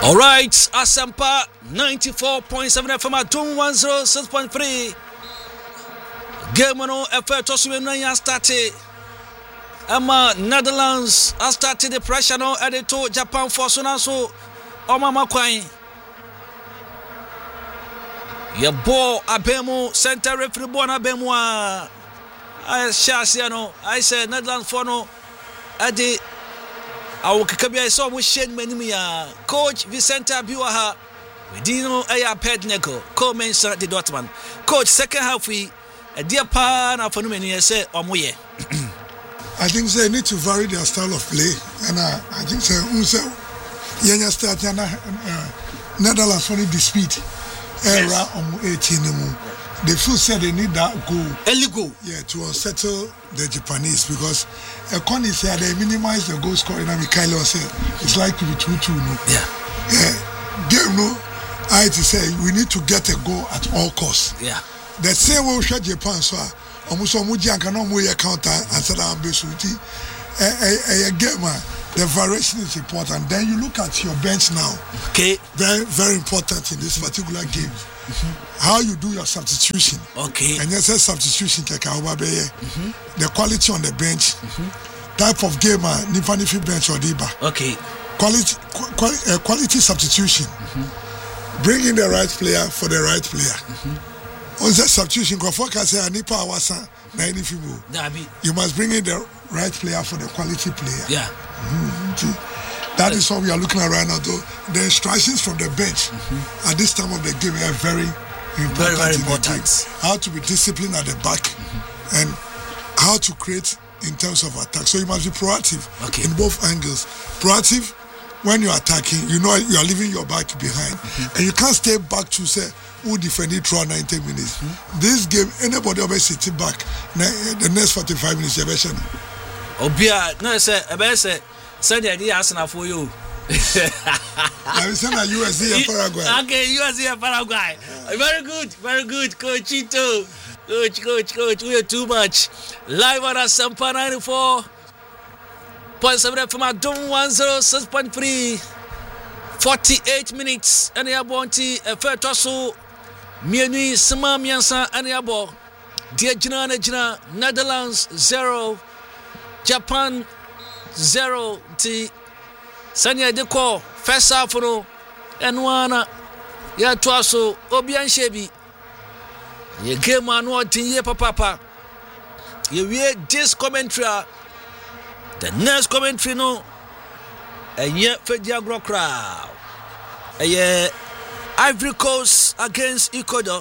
All right, Asampa 94.7 FM at 106.3. Game on FA Tosuena started. Emma Netherlands has started the pressure now at the to Japan for Sunaso. Mama Kwai. Your ball Abemo center referee born Abemo. I said Netherlands for no at the Our Kakabia saw with Shane Menimia, Coach Vicente Abiwaha, Dino Aya Pednego, co-mentor the Dortmund. Coach, second half, we a dear pan of Phenomenon say, Omoye. I think they need to vary their style of play, and I think so. Yenya start Netherlands for the speed. Era 18. The full said they need that goal. Early goal. Yeah, to unsettle the Japanese because Connie said they minimize the goal scoring and Mikhailo said it's like to be 2-2. No? Yeah. Game no. I to say we need to get a goal at all costs. Yeah. The same way we shot Japan so almost can counter and said I'm basically a game. The variation is important. Then you look at your bench now. Okay. Very, very important in this particular game. How you do your substitution. Okay. And yes, substitution the quality on the bench, type of game, Nifanifi bench or Diba. Okay. Quality substitution. Bring in the right player for the right player. On that substitution, you must bring in the right player for the quality player. Yeah. That is what we are looking at right now. Though the instructions from the bench at this time of the game are very important. Very important. How to be disciplined at the back and how to create in terms of attack. So you must be proactive in both angles. Proactive when you are attacking, you know you are leaving your back behind, and you can't stay back to say who defend it throughout 90 minutes. This game, anybody always sitting back. The next 45 minutes, Obia, no, sir, send the idea for you. I send a USD and Paraguay. Okay, USD and Paraguay. Very good, Coachito. Coach, we are too much. Live on Asampa 94.7 from Adom 106.3. 48 minutes. And you are bounty a fair tosso. Mienu Sama Miansa and Yabo. Dear Jina, Netherlands 0. Japan 0 T Sanya Deco first half no and one ya twaso Obian Shebi ye game anu tinye papa ye we this commentary the next commentary no enye fedia grokra eye Ivory Coast against Ecuador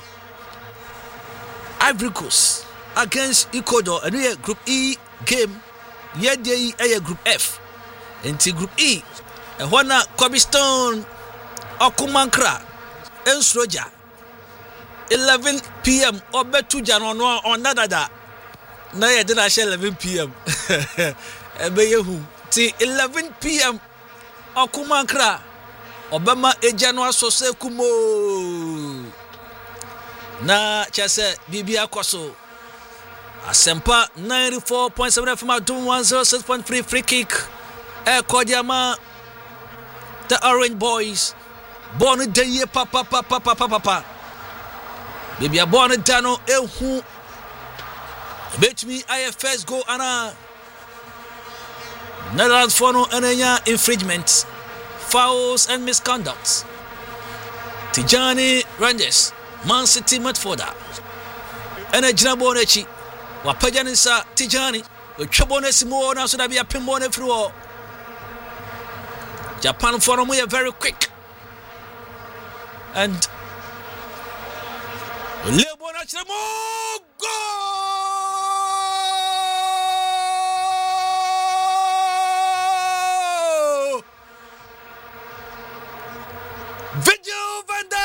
and we group E game. Yedi a group F into group E and Wana Cobblestone Okumankra and Sroja 11 p.m. or betu Janon on Nadada. Naya did I share 11 p.m. T 11 p.m. Okumankra Obama Ejanwa Sose Kumo na Chase Bibia Kwaso Asempa 94.7 FM at 106.3 free kick. Kodiama the Orange Boys. Born day papa. Baby a born dano ehu. Bet me IFS go ana. Netherlands for no ananya infringements, fouls and misconducts. Tijani Rangers, Man City Medforda. Energy Bonechi. Wapajanisa Tijani, Chabone Simona, so that be a pimbone through. Japan forum we are very quick. And Lebona Chamo go Virgil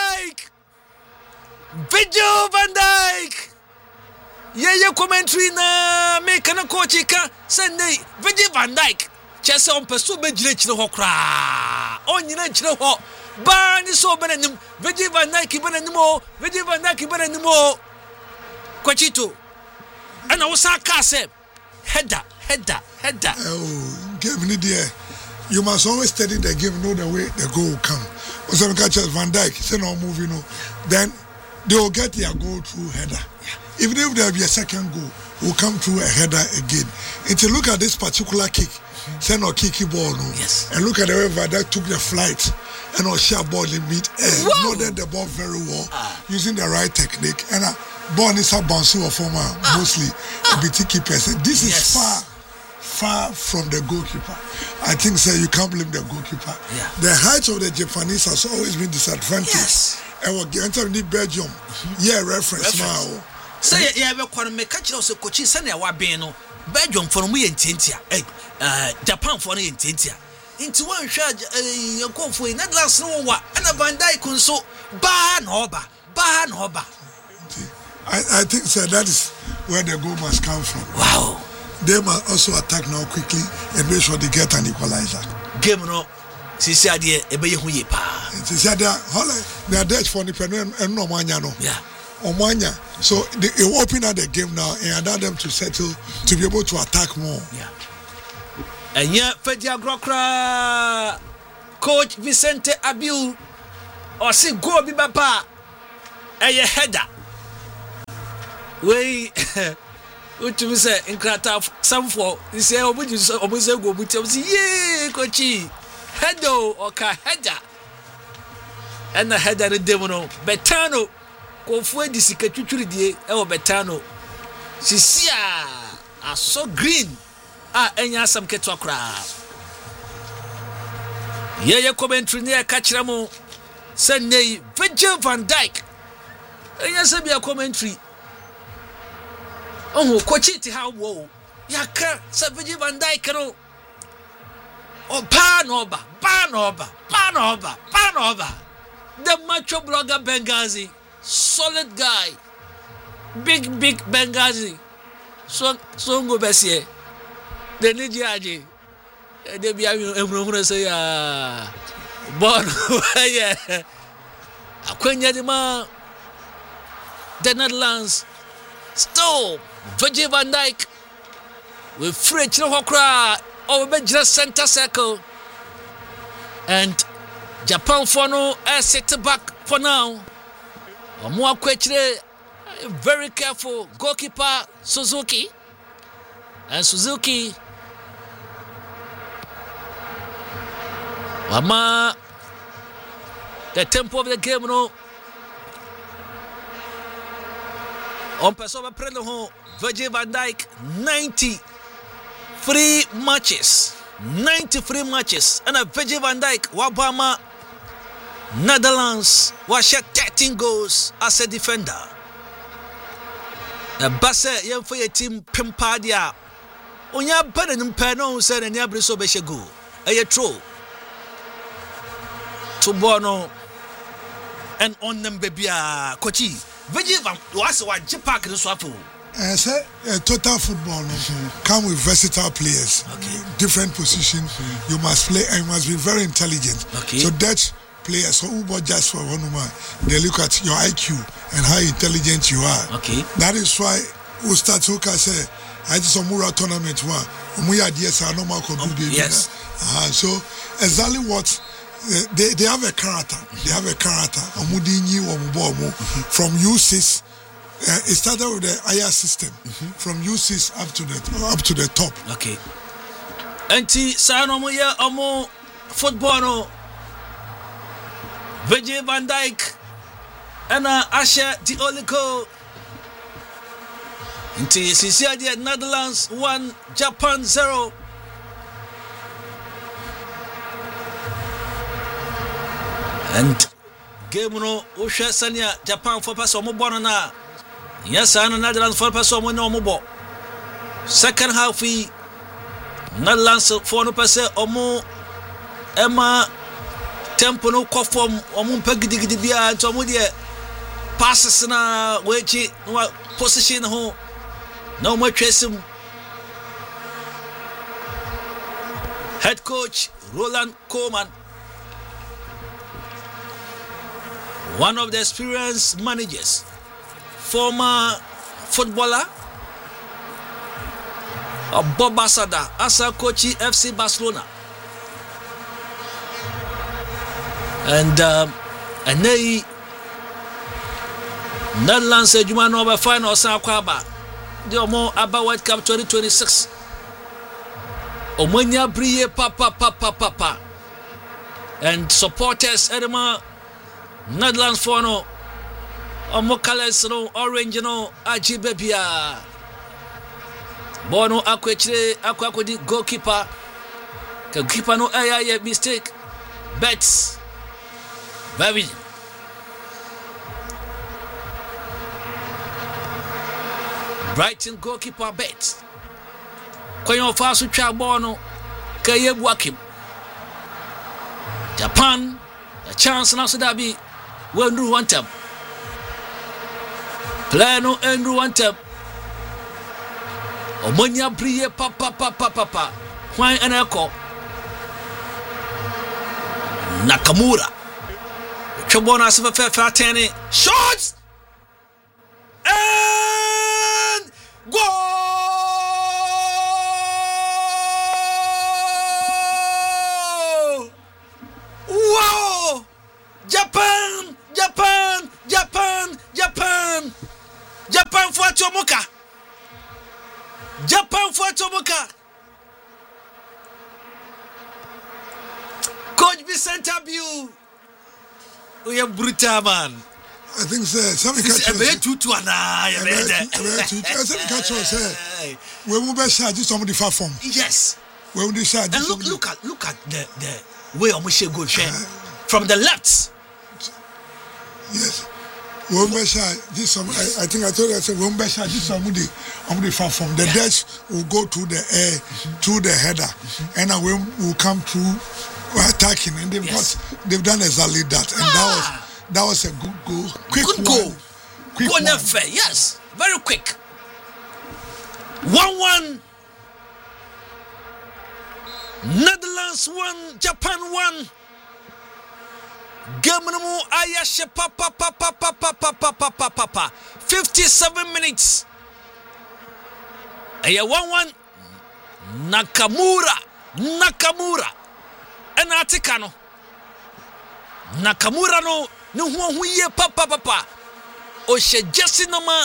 van Dijk. Yeah, commentary na make an coach Sunday. Virgil van Dijk. Chessa on pursue Bejich no hokra. On you know ho. Ban is so benenim. Virgil van Dijk benenimo. Virgil van Dijk benenimo. Coachito. And I was a header. Oh, give me the you must always study the game, know the way the goal will come. When some catch Van Dijk, say no move, then they will get their goal through header. Yeah. Even if there will be a second goal, will come through a header again. And to look at this particular kick, say no kicky ball, no. Yes. And look at the way Van Dijk took the flight and no shot ball in mid-air. Loaded the ball very well, using the right technique. And ball is a bounce or former, mostly a BT keeper. This is far from the goalkeeper. I think you can't blame the goalkeeper. Yeah. The height of the Japanese has always been disadvantaged. Yes. And we're getting the Belgium. Reference now. Say we can make catch also coach send wa ben no Belgium for mu yententia. Japan for no yententia. Into one shot for Netherlands no wa and Van Dijk nso ba na oba. I think that is where the goal must come from. Wow. They must also attack now quickly and make sure they get an equalizer. Game no, sisi ade ebe hu ye pa. Sisi ade they are Dutch for the pen and no manya no. Yeah. Omanya. So they open up the game now and allow them to settle to be able to attack more. Yeah. And yeah, Fedia Grokra Coach Vicente Abiu or see go bi papa. Eye header. We what you say in Krata some for you say obuze go buti say yeah coachy header or ka header and the header the demo no betano ko fu edi sikatwitwiri die e wo betano sisia aso green enya sam ketwa kra ye commentary ne ka kire mo say Virgil van Dijk enya se bia commentary coach it how wo yaka say Virgil van Dijk no o pan over the macho blogger Benghazi solid guy big Benghazi so go besie the nijaji they be everyone say born yeah akwenya di ma the Netherlands still Virgil van Dijk with French no hokra or be just center circle and Japan for no set back for now. More question, very careful goalkeeper Suzuki and Suzuki Mama the tempo of the game no on person prendre home Virgil van Dijk 93 matches and a Virgil van Dijk Wabama Netherlands was shot 13 goals as a defender. A Basse young for your team Pimpadia. Onya better than Pano said and Yabriso Beshego. A true to Bono and on them baby Kochi. Virgil was what Japak and Swapo. Say total football come with versatile players. Okay. Different positions. You must play and you must be very intelligent. Okay. So that's players, so Uber just for one woman, they look at your IQ and how intelligent you are. Okay. That is why we start to say, I just a Mura tournament one. We are DSR no more baby. Yes. So exactly what they have a character. They have a character. From U6, it started with the IR system. From U6 up to the top. Okay. Anti Sanomo ya omo football no. Virgil van Dijk and Asher Dioliko into Sicily, Netherlands 1, Japan 0. And game no Usha Sanya Japan 4 pass omo born na. Yes, and Netherlands 4 pass omo no mo. Second half Netherlands 4 no pass omo Emma tempo no conform omo pagidi bia to omo de passes na wechi position ho na omo twesim. Head coach Roland Koeman, one of the experienced managers, former footballer, Bob Basada, as a coach FC Barcelona. And they Netherlands adwuma no be final san kwaba de omo aba World Cup 2026 omonya briye papa and supporters edema Netherlands for no omo colors no orange no ajibe bia bono akwechire akwakodi goalkeeper no aye mistake bets very Brighton goalkeeper bet kwenye fasu cha bono kaye buakim Japan a chance na sudabi wendu one tap plano endu one tap omonya briye papa kwan eneko Nakamura chobona asifa fatene shots and goal. Wow! Japan for Tomoka. Coach Vicente Abiu. We are brutal man. I think something catch us. We will be charged somebody far from. Yes. We will be charged. And look at the way Omushe go from the left. Yes. We will be charged. I think I told you. I said we will be charged somebody far from. The Dutch will go through the air, through the header, and we will come through attacking, and they've done exactly that, and that was a good goal. Quick goal. Yes, very quick. 1-1. Netherlands 1, Japan 1. Game number Ayashe papa. 57 minutes. Aya 1-1. Nakamura. Enatikano. Nakamura no. No huye papa. Oshe Jesse number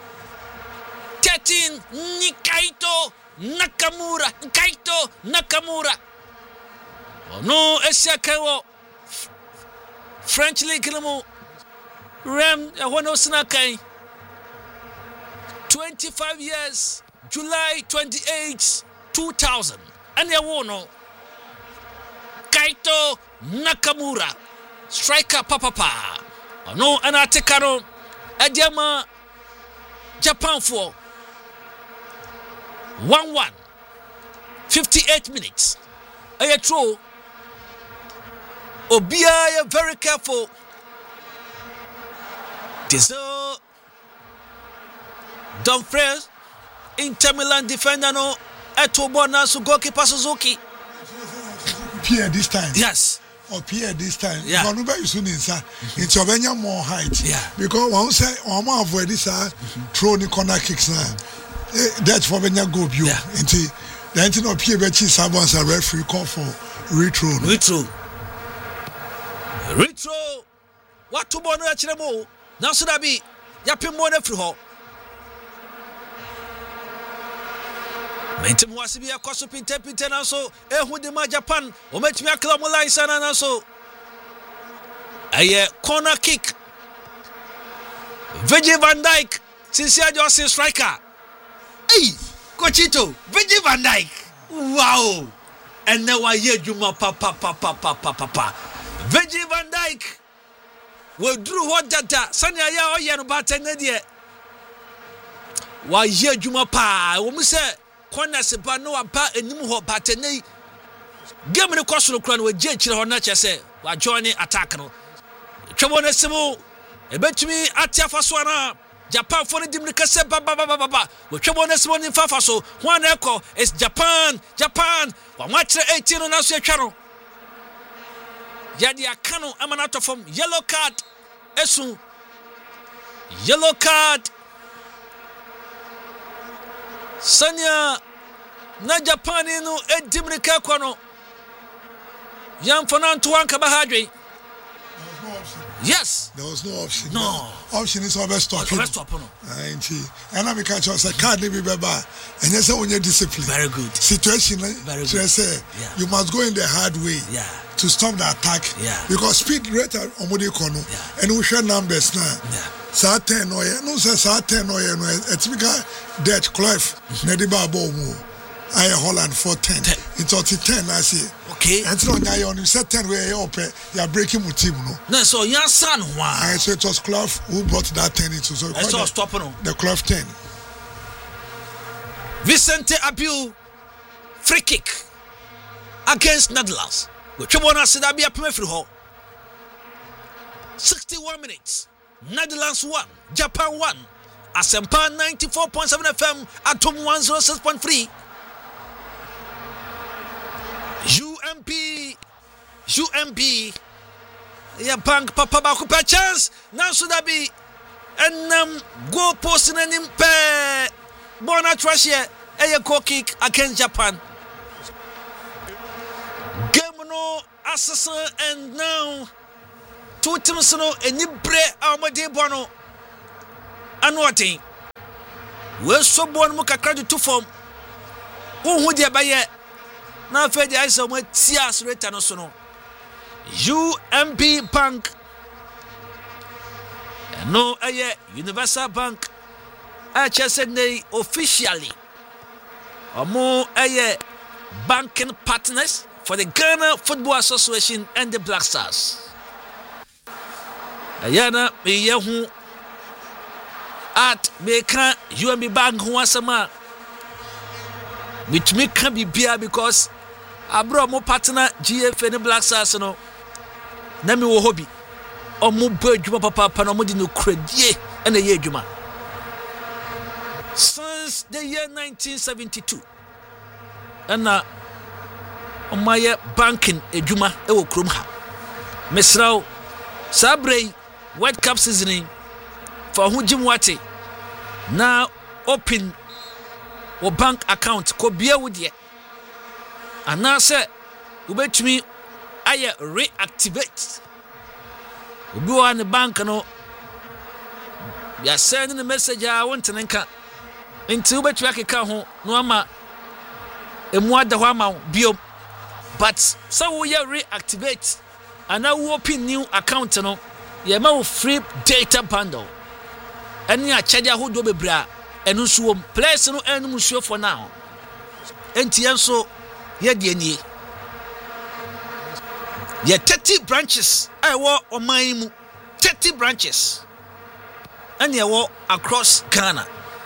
13 Kaito Nakamura. Oh no, Asia Kawo French League no Rem Ahono Snakai 25 years July 28 2000 and Yawono Kaito Nakamura striker papa. No, and I take on Adiama Japan for 1-1. 58 minutes. I true. Obia very careful. This Dumfries Inter Milan defender no Etobona Sugoki Suzuki. Pierre this time. Yes. Or Pierre this time. Yeah. It's a more height. Yeah. Because one say one avoid this throw the corner kicks now. That's for when you go view. Into the entity of Pierre Bechi Sabans a referee call for retro. What to born at Chemo? Now should I be Yapim more free hall? Mentum was to be a cost interpreter and so who the Japan or met me a clamolai sana and so a corner kick. Virgil van Dijk, since you just a striker. Hey, Cochito, Virgil van Dijk. Wow. And now I hear you, papa. Virgil van Dijk will drew what data. Sanya ya oya no batenedie. Why hear you, pa? Woman Kwana seba no aba enim ho batene game ne kwasoro kura no waje chire ho na chese wa join attack no twebo na simu ebetumi atiafa so na Japan for the dimne kase ba we twebo na simu ni fafa so ho na ekọ is Japan wa mwachire 18 na so etwa no yadi akano amana to from yellow card Sanya na Japan no edimrika kwa no yamfona nto anka bahadwe Yes. There was no option. No. Option is always stopping. And I'm a catch us a card maybe baba. And yes, when you discipline. Very good. Situation. Very good. Say, yeah. You must go in the hard way. Yeah. To stop the attack. Yeah. Because speed rate on Modi Kono. Yeah. And we share numbers now. Yeah. Sa 10 no yeah. No say sa 10 no yeah. No. It's because that Clive. Nediba Bomu. I Holland for 10. It's 10 I see. Okay. And so now you said 10 where you are breaking with team, no? No, so your son, why? So it was Clough who brought that 10 into. So I saw stopping the Clough 10. Vicente Abiu, free kick against Netherlands. Which one has said be a premier free hole? 61 minutes. Netherlands 1, Japan 1. Asempa 94.7 FM, Atom 106.3. UMP, yeah, bank papa ba kupa chance. Now should that be and go post in him pe bona trash here. A goal kick against Japan. Game no assassin and now two teams no any break amade bono. And what thing? We so born mo kakra de two form. Who dia ba ye? Na fe dia is mo tias rate no so no. UMP Bank. No, Universal Bank. I just said they officially. Or more banking partners for the Ghana Football Association and the Black Stars. Ayana Miyahu at Beka UMP Bank Huasama. Which me can be beer because I brought more partner GF and the Black Stars. No. Nami wo hobby omo badwuma papa na omo di no kredie na ye adwuma since the year 1972 and omaye banking adwuma e wo krom ha mesraw sabrey World Cup seasoning for hu jimwate na open wo bank account ko bia wo de anase ubetumi I reactivate. We go on the bank no. You are sending a message I want to nka. Until we track account ho no ama emwada ho ama biom. But so we reactivate and now we open new account no. You ma free data bundle. Any a charge ho do bebra enu so place no enu musuo for now. Enti so ye de ani. Yeah, 30 branches. I walk on my 30 branches. And you walk across Ghana.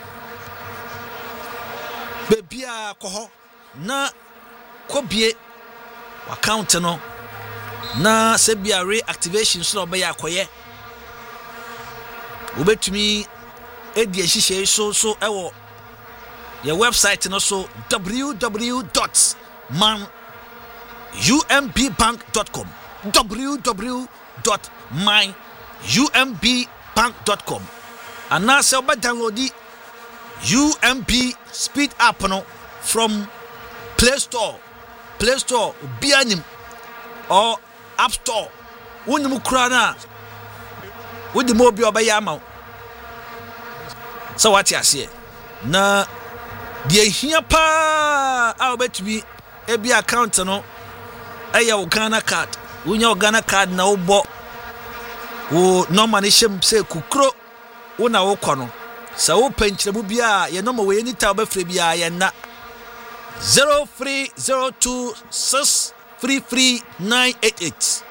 Baby, koho na kobie account no na sebia reactivation so be yakoye. Obetumi edi ehihye so ewo your website no so www.umbbank.com www.myumbbank.com and now say oba download the UMB speed app no from Play Store bianim or App Store wonimu kura na wodi mo bi oba yama so what you say na de hia pa a obetumi ebi account no eya Ghana card wonya Ghana card na wo normal shem say kukro wo na wo kɔ no sa wo penkyeremu bia ye normal we ni ta obafre bia ye na 0302633988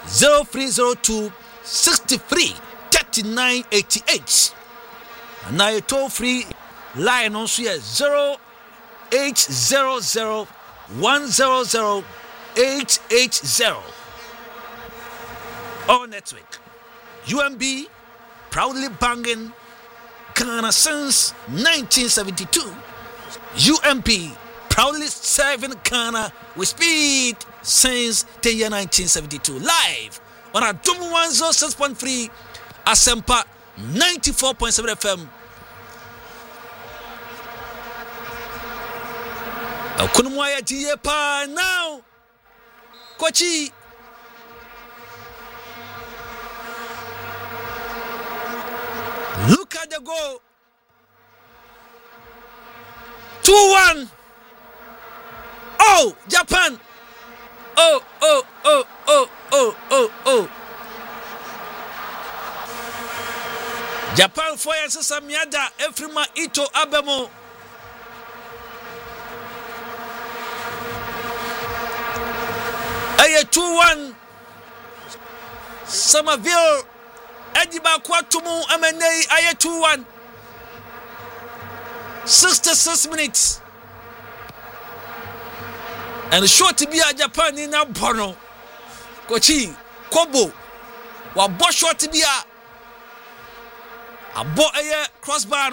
0302633988 and now toll free line on so 0800-100-880 all network. UMB proudly banging Ghana since 1972. UMP proudly serving Ghana with speed since the year 1972. Live on our Dome 106.3 Asempa 94.7 FM. Kunumwaya diye pa now. Kochi had the goal. 2-1. Oh, Japan. Oh. Japan for Yasa Miada, Efrima Ito Abemo. Aye 2-1. Somerville Ediba Kwatumu Amenei Aye 2-1. 66 minutes. And short to be a Japan in a Bono. Kochi, Kobo. Wa bo short to be a bo a crossbar.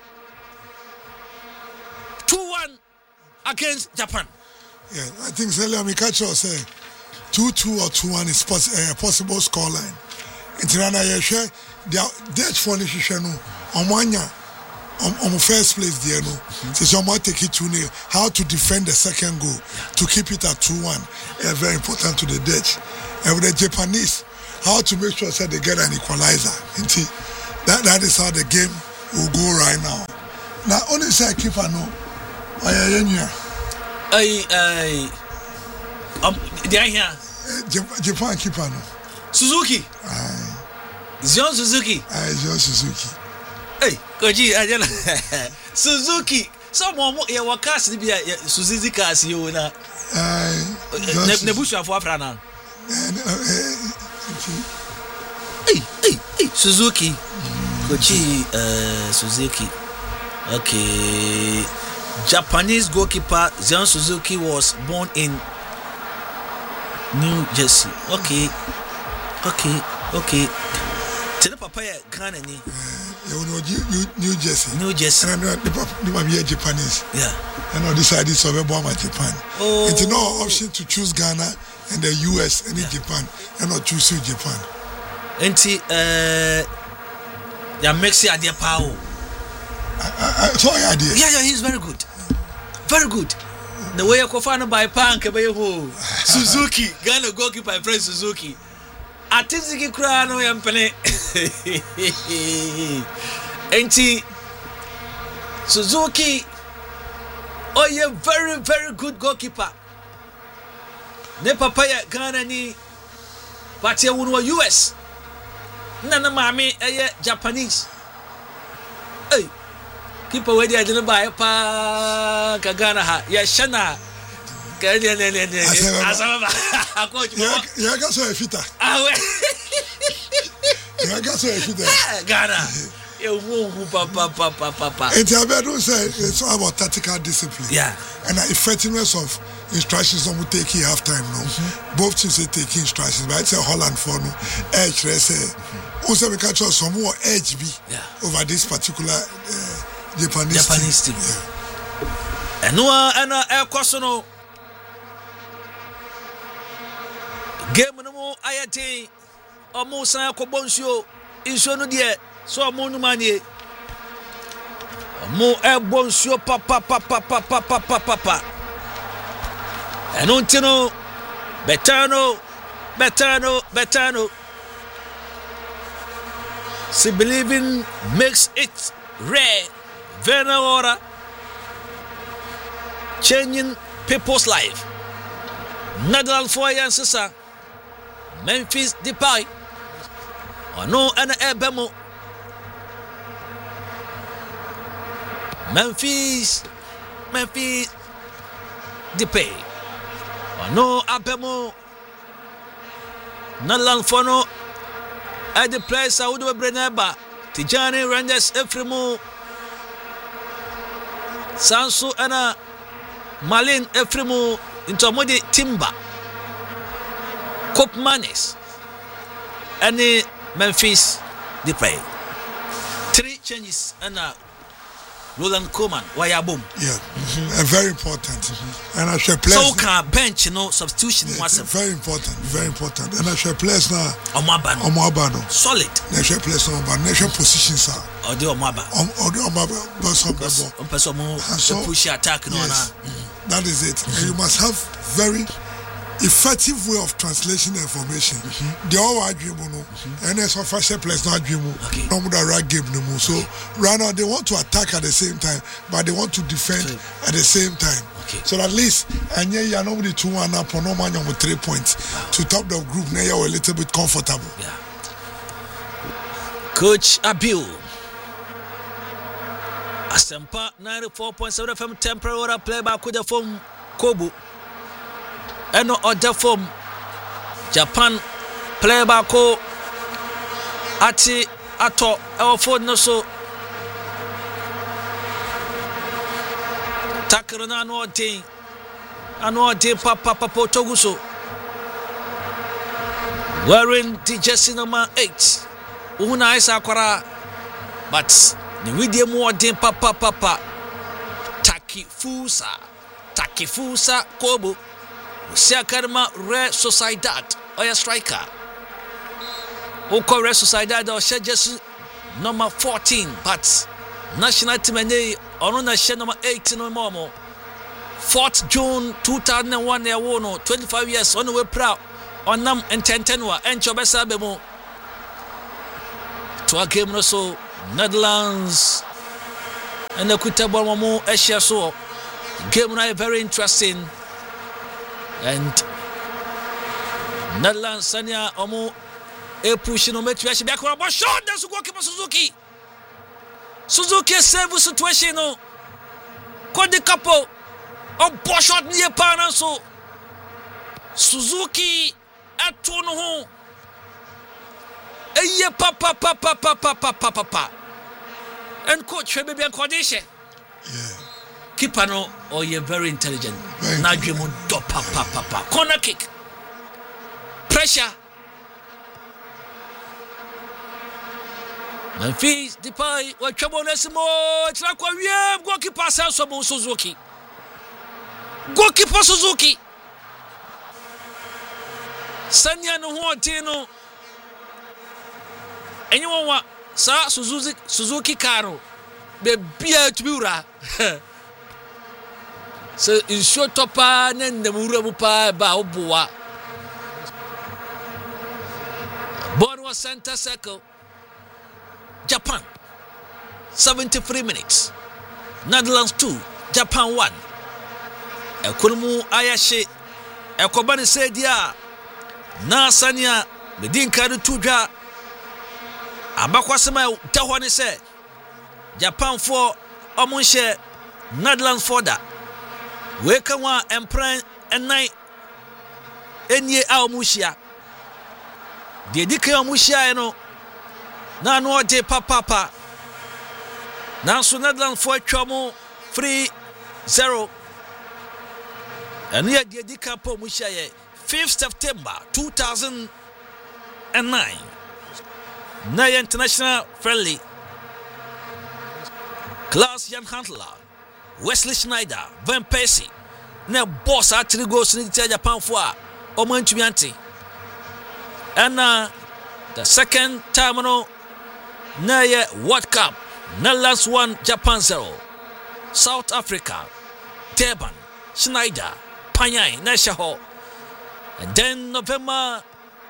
2-1 against Japan. Yeah, I think Celia Mikacho say 2-2 or 2-1 is possible scoreline. Intirana Yeshe, the Dutch Polish Shano, Omanya. On first place there no so someone take it 2-0 how to defend the second goal to keep it at 2-1 very important to the Dutch and with the Japanese how to make sure that they get an equalizer. That is how the game will go right now. Now only say keeper no Japan keeper no Suzuki Zion Suzuki Zion Suzuki. Hey, Koji, Suzuki. Someone here was cast to be a Suzuki cast you na. Nebusha for Afrana. Hey, Suzuki. Koji, Suzuki. Okay. Japanese goalkeeper Zion Suzuki was born in New Jersey. Okay. Tell Papa Ghana ni. New Jersey. And I know the might be Japanese. Yeah. And I decided to be born in Japan. Oh. It's no option to choose Ghana and the US and Japan and not choose Japan. Ya Mexi idea power. I saw your idea. Yeah, he's very good. Very good. The way you go by Punk Suzuki, Ghana goalkeeper my friend Suzuki. Atiziki Krano Yampane. Enti Suzuki. Oh, you're very, very good goalkeeper. Ne papaya Ghana ni Patia Unwa US. Nana Mami Japanese. Hey, keeper where they didn't buy pa Ghana ha. Yeah, Shana. Asaba. Yeah, got so a fitter. Yeah, got so a fitter. Ghana. Papa. And Tiabedo said it's all about tactical discipline. Yeah. And the effectiveness of instructions on take half time no. Both teams say taking instructions, but it's a Holland for no edge. Also, we catch some more edge over this particular Japanese team. Yeah. And no, question. Game no more ayate omo san akobonsuo insuo no de so omo no manie omo ebonsuo papa eno ntino betano si believing makes it rare venora changing people's life Nadal for Yansisa Memphis Depay no and Ebemo Memphis Depay no Abemo Nadal for no at the place I would have Breneba Tijani Rangers Efremo Sansu and Malin Efremo into Modi Timber Cope Manis and Memphis Depay. 3 changes and Roland Koeman Wayaboom. Yeah, very important. And I shall play. So can bench substitution was very important. And I shall place now Omabano. Solid. I shall place nation positions are. Or the Omaba. So push attack. Yes, that is it. And you must have very effective way of translation information. The all dream no, and as of fashion place not dream. No more right game no more. So right now they want to attack at the same time, but they want to defend at the same time. So at least and yeah, you know the 2-1 up on no man with 3 points to top the group. Now you're a little bit comfortable. Yeah. Coach Abiu. Asempa 94.7 FM temporary play by Kuja from Kobu. And no other from Japan play by Ko Ati Ato our phone no so Takarana no thing. Ano de papa Toguso. Wearing the jersey number 8. Una isa kwara but ni widie mu odin papa Takifusa Kobo Siakarma Red Sociedad oya striker Oko Red Sociedad o jersey number 14 but national team ene ono na she number 8 no momo 4th June 2001 ya wono 25 years on we proud onam ententenwa enchobesa bemo to a game no so Netherlands and the Kutabon Momo Asia so game now very interesting and Netherlands Sanya Omo a pushing on Metri back on shot that's goalkeeper Suzuki save situation no called the couple of shot near Pana so Suzuki at Tono papa and coach maybe condition. Yeah. Keeper no or you're very intelligent. Now you do papa. Corner kick. Pressure. Memphis Depay wa trouble nesimo. It's like we have goalkeeper Suzuki. Goalkeeper Suzuki. Sanya no huatino. Anyone want Suzuki Caro be beer to Mura. So in short topa and the Murabupa Baobua. Born was center circle. Japan 73 minutes. Netherlands 2, Japan 1. Ekunumu Ayashi Ekobani said ya na Sanya Medin Kadu Tuja Abakwasema tahwane se Japan for omunhye Netherlands for da we kan wa empren enai enye a omuhia de dikan omuhia no na no de papa na so Netherlands for twamo 3-0 ene de dikan pa omuhia ye 5th September 2009 Naya International Friendly Klaus-Jan Huntelaar Wesley Sneijder Van Persie na boss actually goes in Japan for Omantumianti and the second time no Naya World Cup Netherlands 1 Japan 0 South Africa Durban Sneijder Panyai Nashaho and then November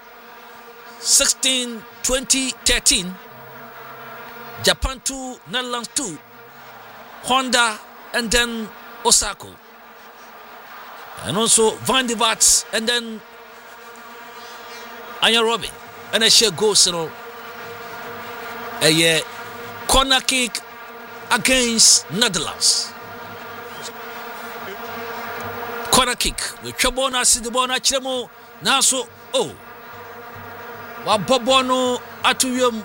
16, 2013, Japan 2, Netherlands 2, Honda, and then Osaka. And also Van de Vaart, and then Anya Robin. And I share goals, a corner kick against Netherlands. Corner kick. With Chabona, Sidibona, Chemo, Naso, oh. Wabobono atuyum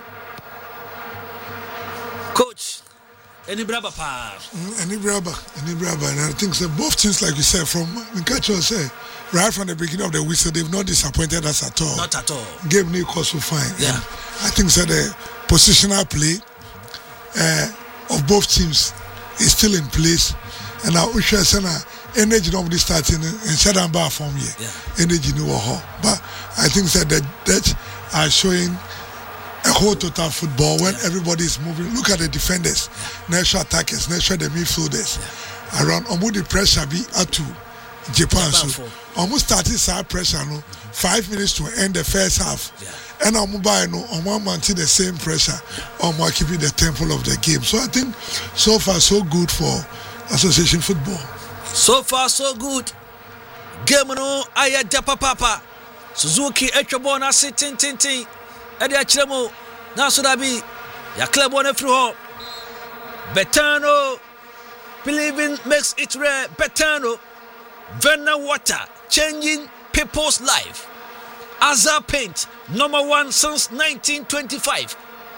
coach any braba pa any braba and I think so both teams like you said from Nkacho say right from the beginning of the whistle they've not disappointed us at all. Not at all. Game new course so fine. Yeah. And I think so the positional play of both teams is still in place and I wish I said energy nobody starting and shut down bar from here. Yeah. Energy no but I think that that are showing a whole total football when everybody is moving. Look at the defenders, national attackers, national the midfielders. Around Omudi pressure be at Japan so almost started side pressure no 5 minutes to end the first half. And Mobile no maintain the same pressure keeping the tempo of the game. So I think so far so good for association football. So far so good. Game no aya japa papa. Suzuki etwebo na se tintintin. E dey akiremo na so da bi ya club one free home. Betano believing makes it rare. Betano Verna Water changing people's life. Azar Paint #1 since 1925.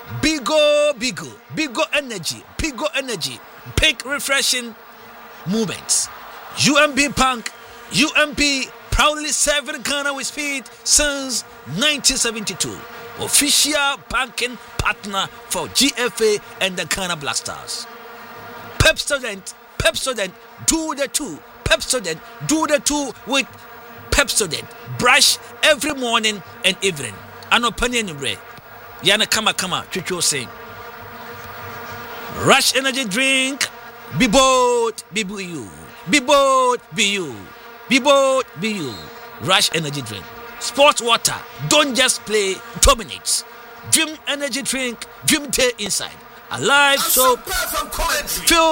Bigo energy, big refreshing movements. UMB Punk, UMB proudly serving Ghana with speed since 1972. Official banking partner for GFA and the Ghana Black Stars. Pepsodent, do the two. Pepsodent, do the two with Pepsodent. Brush every morning and evening. An opinion in bread. Yana kama, Chicho saying. Rush energy drink. Be bold, be you. Be bold, be you. Be bold, be you. Rush energy drink. Sports water. Don't just play, dominates. Dream energy drink. Dream day inside. Alive soap. Feel